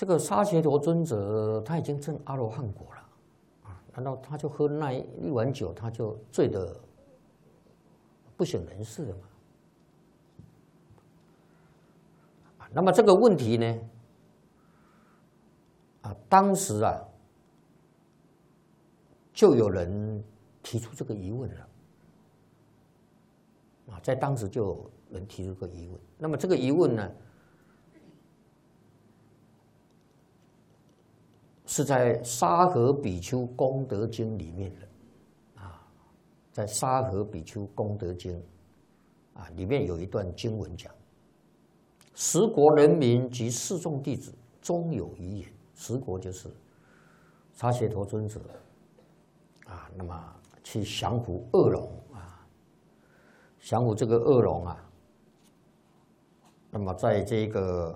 这个沙伽陀尊者他已经证阿罗汉果了啊，难道他就喝那一碗酒，他就醉得不省人事了吗？那么这个问题呢，当时就有人提出这个疑问了，在当时就有人提出这个疑问。那么这个疑问呢，是在《沙河比丘功德经》里面的在《沙河比丘功德经》里面有一段经文讲。十国人民及四众弟子终有一言，十国就是沙伽陀尊者那么去降服恶龙降服这个恶龙那么在这个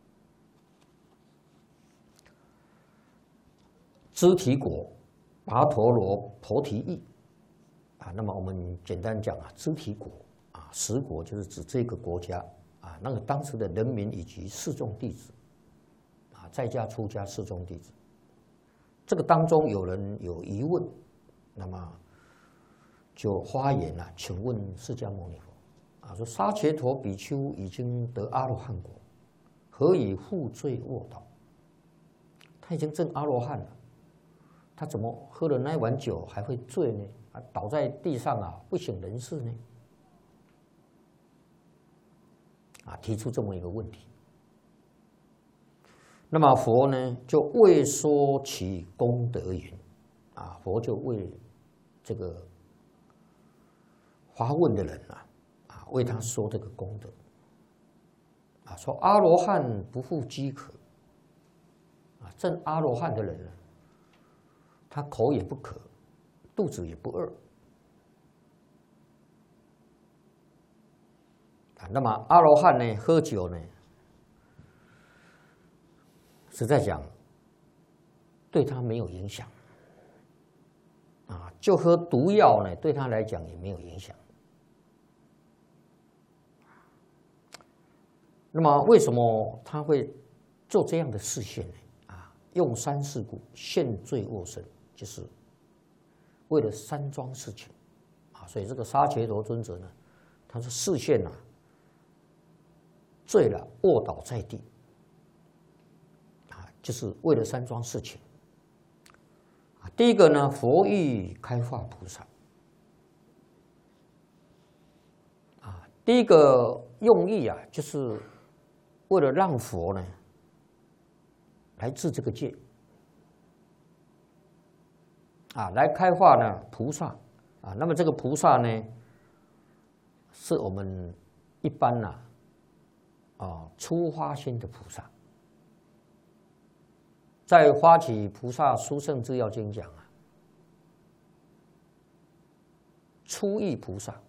支提国跋陀罗菩提意那么我们简单讲支提国十国就是指这个国家。那个当时的人民以及四众弟子，在家出家四众弟子，这个当中有人有疑问，那么就发言请问释迦牟尼佛说沙伽陀比丘已经得阿罗汉果，何以复醉卧倒？他已经证阿罗汉了，他怎么喝了那碗酒还会醉呢？倒在地上不省人事呢？提出这么一个问题，那么佛呢就为说其功德言，佛就为这个发问的人为他说这个功德，说阿罗汉不复饥渴，证阿罗汉的人呢，他口也不渴，肚子也不饿。那么阿罗汉呢，喝酒呢，实在讲，对他没有影响，就喝毒药呢，对他来讲也没有影响。那么为什么他会做这样的示现呢？用三世故，现罪卧身，就是为了三桩事情所以这个沙伽陀尊者呢，他是示现醉了，卧倒在地，就是为了三桩事情。第一个呢，佛欲开化菩萨，第一个用意就是为了让佛呢来治这个戒，来开化呢菩萨那么这个菩萨呢，是我们一般初发心的菩萨，在《发起菩萨殊胜智要经》讲初意菩萨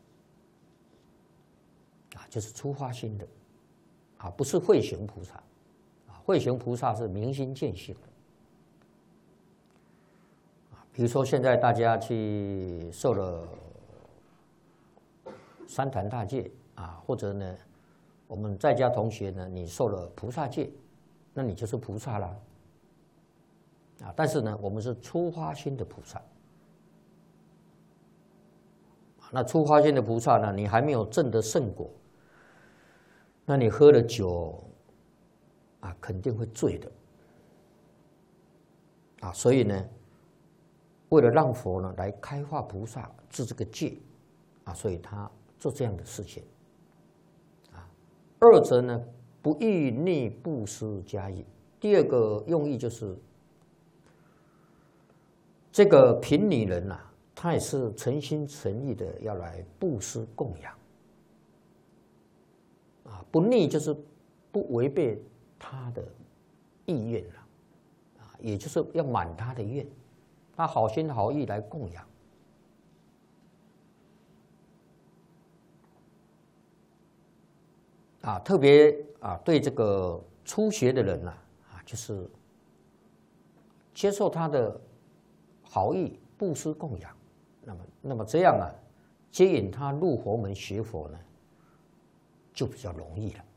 就是初发心的不是慧行菩萨慧行菩萨是明心见性的比如说现在大家去受了三坛大戒或者呢我们在家同学呢，你受了菩萨戒，那你就是菩萨啦。但是呢，我们是初发心的菩萨。那初发心的菩萨呢，你还没有证得圣果，那你喝了酒肯定会醉的。所以呢，为了让佛呢来开化菩萨治这个戒所以他做这样的事情。二者呢，不欲内布施家业。第二个用意就是，这个贫女人她也是诚心诚意的要来布施供养。不逆就是不违背她的意愿也就是要满她的愿，她好心好意来供养。特别对这个初学的人就是接受他的好意，布施供养，那么这样接引他入佛门学佛呢，就比较容易了。